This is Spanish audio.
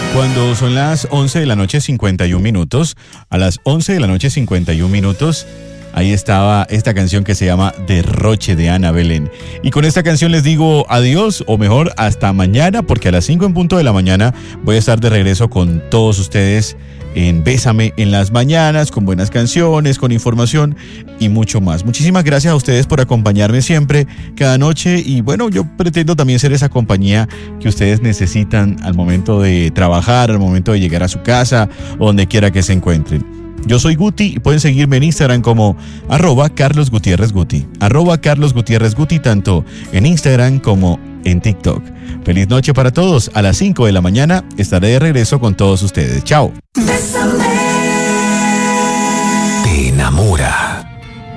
Cuando son las 11 de la noche 51 minutos, a las 11 de la noche 51 minutos, ahí estaba esta canción que se llama Derroche de Ana Belén. Y con esta canción les digo adiós, o mejor, hasta mañana, porque a las 5 en punto de la mañana voy a estar de regreso con todos ustedes en Bésame en las mañanas, con buenas canciones, con información y mucho más. Muchísimas gracias a ustedes por acompañarme siempre, cada noche, y bueno, yo pretendo también ser esa compañía que ustedes necesitan al momento de trabajar, al momento de llegar a su casa o donde quiera que se encuentren. Yo soy Guti y pueden seguirme en Instagram como @CarlosGutierrezGuti, @CarlosGutierrezGuti, tanto en Instagram como en TikTok. Feliz noche para todos. A las 5 de la mañana estaré de regreso con todos ustedes. Chao. Te enamora.